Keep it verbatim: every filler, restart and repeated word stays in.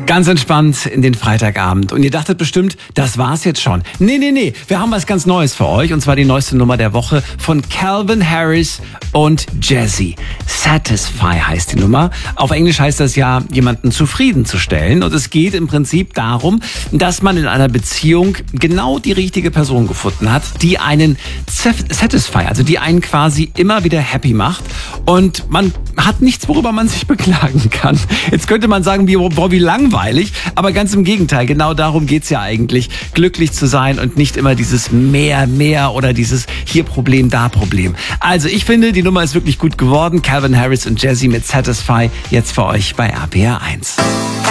Ganz entspannt in den Freitagabend. Und ihr dachtet bestimmt, das war's jetzt schon. Nee, nee, nee. Wir haben was ganz Neues für euch. Und zwar die neueste Nummer der Woche von Calvin Harris und Jazzy. Satisfy heißt die Nummer. Auf Englisch heißt das ja, jemanden zufriedenzustellen. Und es geht im Prinzip darum, dass man in einer Beziehung genau die richtige Person gefunden hat, die einen satisfy, also die einen quasi immer wieder happy macht. Und man hat nichts, worüber man sich beklagen kann. Jetzt könnte man sagen, wie, boah, wie langweilig. Aber ganz im Gegenteil, genau darum geht's ja eigentlich, glücklich zu sein und nicht immer dieses mehr, mehr oder dieses hier Problem, da Problem. Also ich finde, die Nummer ist wirklich gut geworden. Calvin Harris und Jazzy mit Satisfy jetzt für euch bei R P R eins.